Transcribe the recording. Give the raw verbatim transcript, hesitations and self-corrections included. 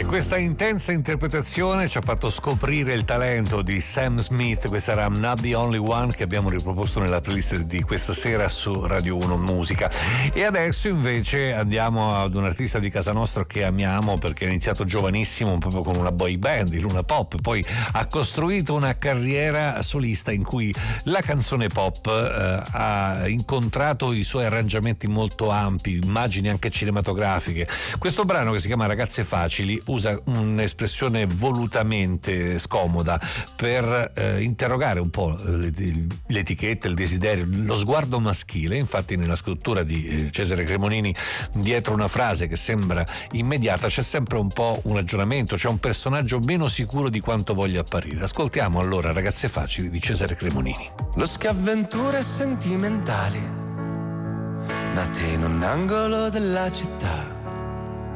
E questa intensa interpretazione ci ha fatto scoprire il talento di Sam Smith. Questa era I'm Not The Only One, che abbiamo riproposto nella playlist di questa sera su Radio uno Musica. E adesso invece andiamo ad un artista di casa nostra che amiamo, perché ha iniziato giovanissimo proprio con una boy band, i Luna Pop, poi ha costruito una carriera solista in cui la canzone pop eh, ha incontrato i suoi arrangiamenti molto ampi, immagini anche cinematografiche. Questo brano, che si chiama Ragazze Facili, usa un'espressione volutamente scomoda per eh, interrogare un po' l'etichetta, il desiderio, lo sguardo maschile. Infatti nella scrittura di Cesare Cremonini, dietro una frase che sembra immediata, c'è sempre un po' un ragionamento, c'è un personaggio meno sicuro di quanto voglia apparire. Ascoltiamo allora Ragazze Facili di Cesare Cremonini. Losche avventure sentimentali nate in un angolo della città,